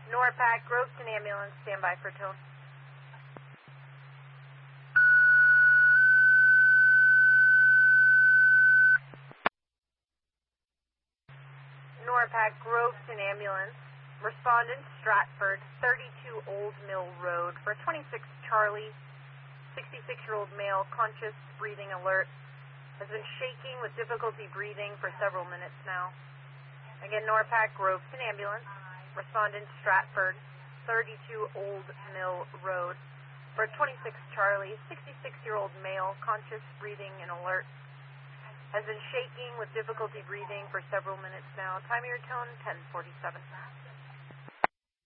NORPAC, Groveton ambulance, stand by for tone. NORPAC, Groveton ambulance, respondent Stratford, 32 Old Mill Road, for 26 Charlie, 66-year-old male, conscious, breathing alert, has been shaking with difficulty breathing for several minutes now. Again, NORPAC, Groveton ambulance, respondent Stratford, 32 Old Mill Road, for 26 Charlie, 66-year-old male, conscious, breathing, and alert, has been shaking with difficulty breathing for several minutes now. Time of your tone, 10:47.